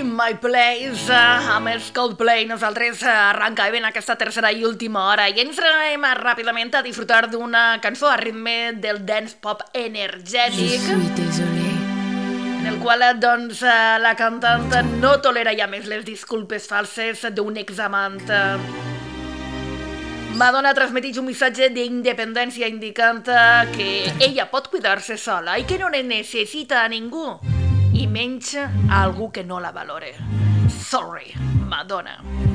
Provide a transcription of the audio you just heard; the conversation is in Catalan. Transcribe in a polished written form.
In My Place, amb els Coldplay. Nosaltres arrencàvem aquesta tercera i última hora i ens anem ràpidament a disfrutar d'una cançó a ritme del dance pop energètic, en el qual doncs la cantant no tolera ja més les disculpes falses d'un examant. Madonna transmeteix un missatge d'independència indicant que ella pot cuidar-se sola i que no necessita a ningú, i menys a algú que no la valore. Sorry, Madonna.